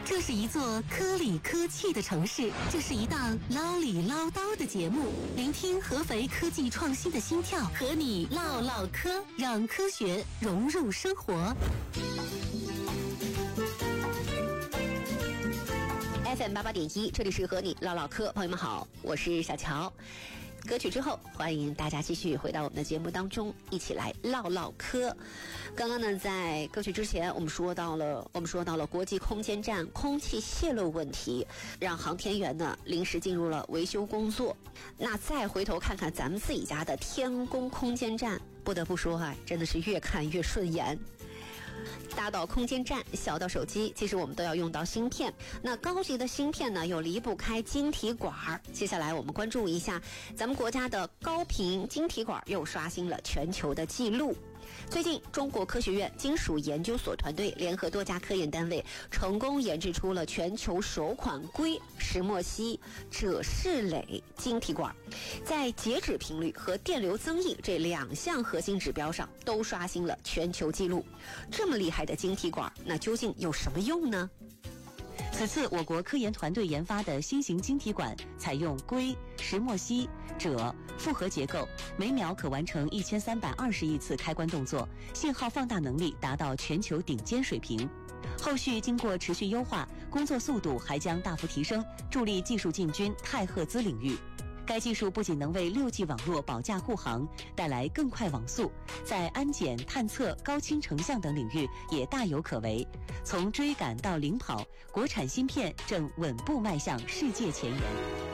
这是一座科里科气的城市，这是一档唠里唠叨的节目，聆听合肥科技创新的心跳，和你唠唠嗑，让科学融入生活。 FM88.1，这里是和你唠唠嗑，朋友们好，我是小乔。歌曲之后，欢迎大家继续回到我们的节目当中，一起来唠唠嗑。刚刚呢，在歌曲之前，我们说到了国际空间站空气泄漏问题，让航天员呢临时进入了维修工作。那再回头看看咱们自己家的天宫空间站，不得不说真的是越看越顺眼。大到空间站，小到手机，其实我们都要用到芯片。那高级的芯片呢，又离不开晶体管。接下来我们关注一下咱们国家的高频晶体管又刷新了全球的记录。最近，中国科学院金属研究所团队联合多家科研单位，成功研制出了全球首款硅石墨烯锗式垒晶体管，在截止频率和电流增益这2项核心指标上都刷新了全球纪录。这么厉害的晶体管，那究竟有什么用呢？ 此次我国科研团队研发的新型晶体管采用硅、石墨烯、锗复合结构，每秒可完成1320亿次开关动作，信号放大能力达到全球顶尖水平。后续经过持续优化，工作速度还将大幅提升，助力技术进军太赫兹领域。该技术不仅能为6G 网络保驾护航带来更快网速，在安检、探测、高清成像等领域也大有可为。从追赶到领跑，国产芯片正稳步迈向世界前沿。